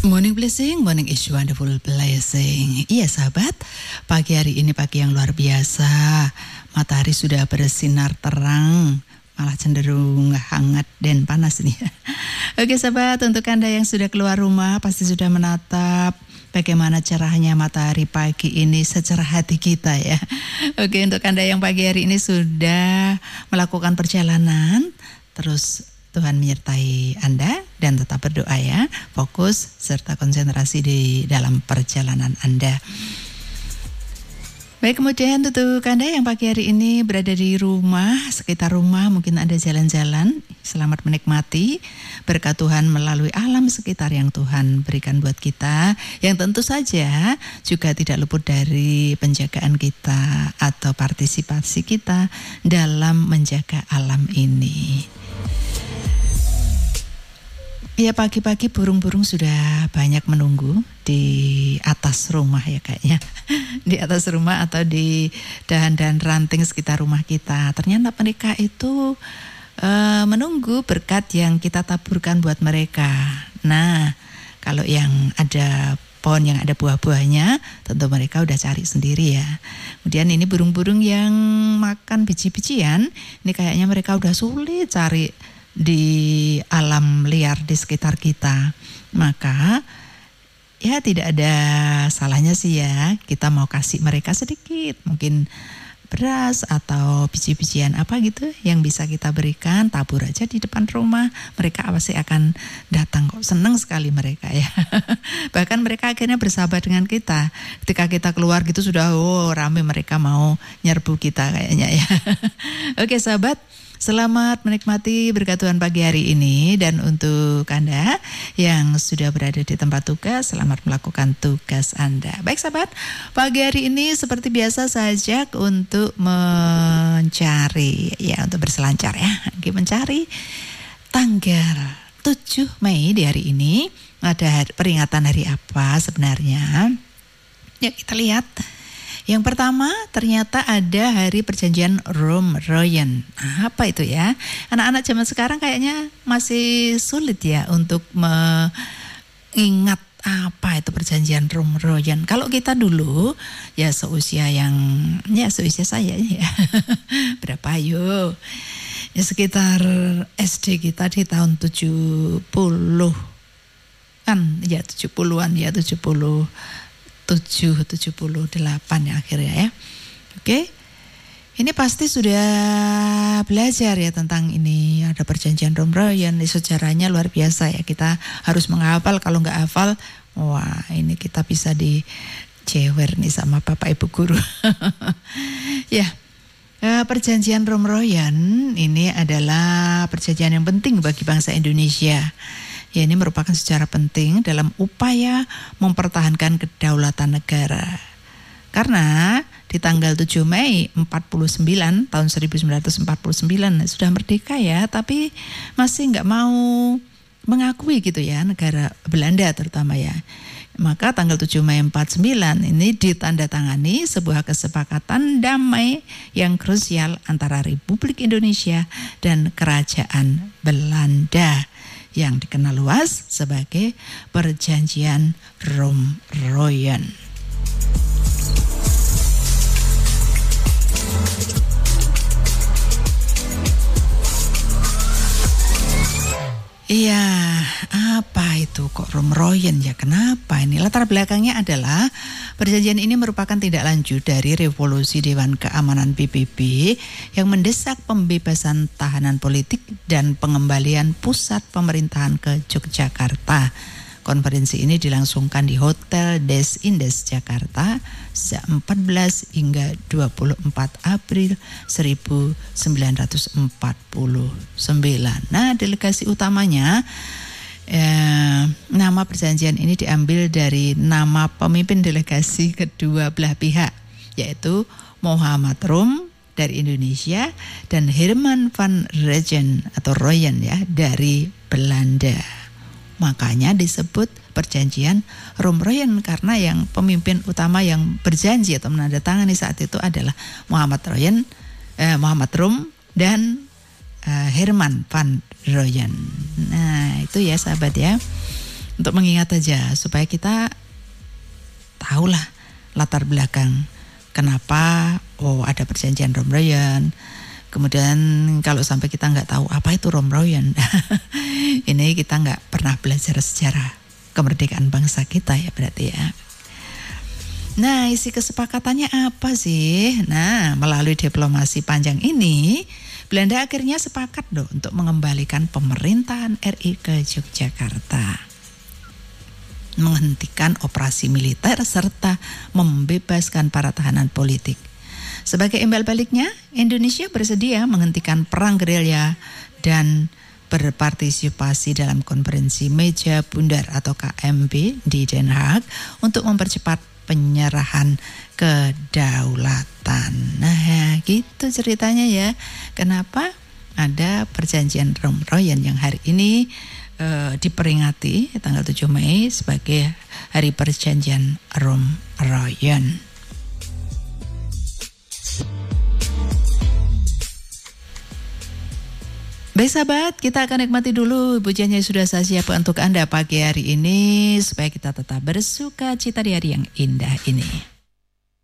Morning blessing, morning is wonderful blessing. Iya sahabat, pagi hari ini pagi yang luar biasa. Matahari sudah bersinar terang, malah cenderung hangat dan panas nih. Oke sahabat, untuk Anda yang sudah keluar rumah pasti sudah menatap bagaimana cerahnya matahari pagi ini secerah hati kita ya. Oke, untuk Anda yang pagi hari ini sudah melakukan perjalanan, terus Tuhan menyertai Anda dan tetap berdoa ya, fokus serta konsentrasi di dalam perjalanan Anda. Baik, kemudian untuk Anda yang pagi hari ini berada di rumah, sekitar rumah, mungkin Anda jalan-jalan, selamat menikmati berkat Tuhan melalui alam sekitar yang Tuhan berikan buat kita, yang tentu saja juga tidak luput dari penjagaan kita atau partisipasi kita dalam menjaga alam ini. Ya, pagi-pagi burung-burung sudah banyak menunggu di atas rumah ya kayaknya. Di atas rumah atau di dahan-dahan ranting sekitar rumah kita. Ternyata mereka itu menunggu berkat yang kita taburkan buat mereka. Nah, kalau yang ada pohon yang ada buah-buahnya, tentu mereka udah cari sendiri ya. Kemudian ini burung-burung yang makan biji-bijian, ini kayaknya mereka udah sulit cari di alam liar di sekitar kita. Maka ya tidak ada salahnya sih ya, kita mau kasih mereka sedikit, mungkin beras atau biji-bijian apa gitu yang bisa kita berikan, tabur aja di depan rumah. Mereka pasti akan datang kok, senang sekali mereka ya. Bahkan mereka akhirnya bersahabat dengan kita. Ketika kita keluar gitu sudah rame, mereka mau nyerbu kita kayaknya ya. Oke sahabat, selamat menikmati berkat Tuhan pagi hari ini. Dan untuk Anda yang sudah berada di tempat tugas, selamat melakukan tugas Anda. Baik sahabat, pagi hari ini seperti biasa saya ajak untuk mencari ya, untuk berselancar ya, mencari tanggal 7 Mei di hari ini. Ada peringatan hari apa sebenarnya? Ya, kita lihat. Yang pertama ternyata ada hari perjanjian Roym-Royen. Apa itu ya? Anak-anak zaman sekarang kayaknya masih sulit ya untuk mengingat apa itu perjanjian Roym-Royen. Kalau kita dulu ya seusia saya ya. Berapa yuk? Ya sekitar SD kita di tahun 70 kan ya, 70-an ya, 78 ya akhirnya ya. Oke. Ini pasti sudah belajar ya tentang ini. Ada perjanjian Roym-Royen, sejarahnya luar biasa ya. Kita harus menghafal, kalau nggak hafal, wah ini kita bisa dicewer nih sama Bapak Ibu guru. Ya. Perjanjian Roym-Royen ini adalah perjanjian yang penting bagi bangsa Indonesia. Ya, ini merupakan sejarah penting dalam upaya mempertahankan kedaulatan negara. Karena di tanggal 7 Mei 49 tahun 1949 sudah merdeka ya, tapi masih nggak mau mengakui gitu ya negara Belanda terutama ya. Maka tanggal 7 Mei 49 ini ditandatangani sebuah kesepakatan damai yang krusial antara Republik Indonesia dan Kerajaan Belanda, yang dikenal luas sebagai perjanjian Roym-Royen. Iya, apa itu kok Roym-Royen ya? Kenapa ini? Latar belakangnya adalah perjanjian ini merupakan tindak lanjut dari revolusi Dewan Keamanan PBB yang mendesak pembebasan tahanan politik dan pengembalian pusat pemerintahan ke Yogyakarta. Konferensi ini dilangsungkan di Hotel Des Indes Jakarta 14 hingga 24 April 1949. Nah, delegasi utamanya nama perjanjian ini diambil dari nama pemimpin delegasi kedua belah pihak, yaitu Muhammad Rum dari Indonesia dan Herman van Royen ya dari Belanda. Makanya disebut perjanjian Roym-Royen karena yang pemimpin utama yang berjanji atau menandatangani saat itu adalah Muhammad Rum dan Herman van Royen. Nah, itu ya sahabat ya. Untuk mengingat aja supaya kita tahulah latar belakang kenapa ada perjanjian Romroyan. Kemudian kalau sampai kita nggak tahu apa itu Romroyan, ini kita nggak pernah belajar sejarah kemerdekaan bangsa kita ya berarti ya. Nah, isi kesepakatannya apa sih? Nah, melalui diplomasi panjang ini, Belanda akhirnya sepakat loh untuk mengembalikan pemerintahan RI ke Yogyakarta, menghentikan operasi militer serta membebaskan para tahanan politik. Sebagai imbal baliknya, Indonesia bersedia menghentikan perang gerilya dan berpartisipasi dalam konferensi Meja Bundar atau KMB di Den Haag untuk mempercepat penyerahan kedaulatan. Nah, gitu ceritanya ya. Kenapa ada perjanjian Romroyan yang hari ini diperingati tanggal 7 Mei sebagai Hari Perjanjian Romroyan. Baik sahabat, kita akan nikmati dulu pujiannya sudah saya siapkan untuk Anda pagi hari ini supaya kita tetap bersuka cita di hari yang indah ini.